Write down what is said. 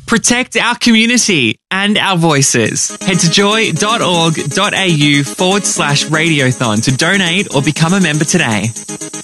Protect our community and our voices. Head to joy.org.au/radiothon to donate or become a member today.